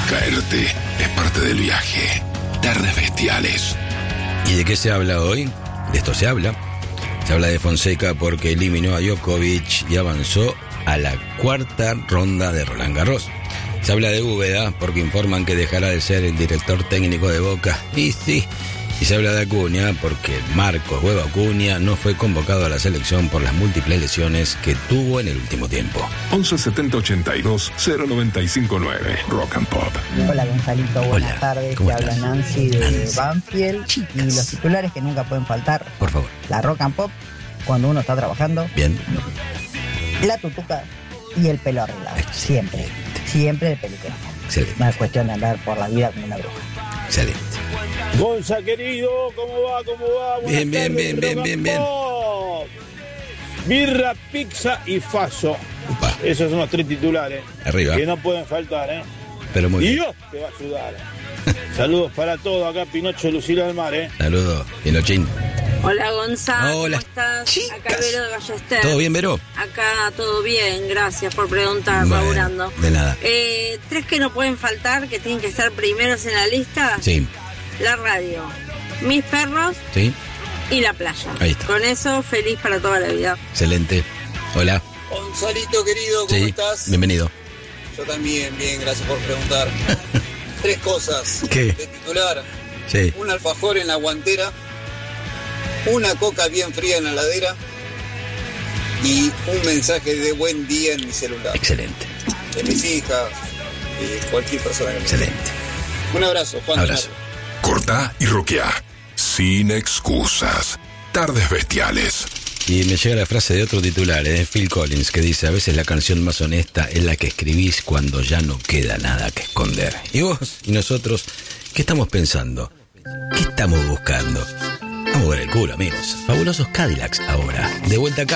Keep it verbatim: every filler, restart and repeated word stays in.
Caerte es parte del viaje. Tardes Bestiales. ¿Y de qué se habla hoy? De esto se habla. Se habla de Fonseca porque eliminó a Djokovic y avanzó a la cuarta ronda de Roland Garros. Se habla de Úbeda porque informan que dejará de ser el director técnico de Boca. Y sí. Y se habla de Acuña porque Marcos Huevo Acuña no fue convocado a la selección por las múltiples lesiones que tuvo en el último tiempo. once setenta ochenta y dos cero noventa y cinco nueve Rock and Pop. Hola Gonzalito, buenas Hola, tardes. ¿cómo Te habla estás? Nancy de Nancy. Banfield. Chicas. Y los titulares que nunca pueden faltar: Por favor. la Rock and Pop cuando uno está trabajando, Bien. la tutuca y el pelo arreglado. Siempre, siempre el peluquero. Excelente. No es cuestión de andar por la vida como una bruja. Excelente. Gonza, querido, ¿cómo va? ¿Cómo va? Buenas Bien, bien, tardes, bien, bien, Rock bien, and bien. Pop. Birra, pizza y faso. Upa. Esos son los tres titulares Arriba. que no pueden faltar, ¿eh? Pero muy Y bien. Dios te va a ayudar. Saludos para todos acá, Pinocho Lucila del Mar, ¿eh? Saludos. Pinochín. Hola Gonzalo, Hola, ¿cómo estás? chicas. Acá Vero de Ballester. ¿Todo bien, Vero? Acá todo bien, gracias por preguntar, Bueno, laburando. de nada. Eh, tres que no pueden faltar, que tienen que estar primeros en la lista: Sí. la radio, mis perros Sí. y la playa. Ahí está. Con eso, feliz para toda la vida. Excelente. Hola. Gonzalito, querido, ¿cómo Sí. estás? Bienvenido. Yo también, bien, gracias por preguntar. Tres cosas. ¿Qué? De titular, Sí. un alfajor en la guantera, una coca bien fría en la heladera y un mensaje de buen día en mi celular. Excelente. De mis hijas, de cualquier persona que me... Excelente. Un abrazo, Juan. Abrazo. Cortá y roquea. Sin excusas. Tardes Bestiales. Y me llega la frase de otro titular, de Phil Collins, que dice: a veces la canción más honesta es la que escribís cuando ya no queda nada que esconder. Y vos y nosotros, ¿qué estamos pensando? ¿Qué estamos buscando? Vamos a ver el culo, amigos. Fabulosos Cadillacs ahora. De vuelta acá.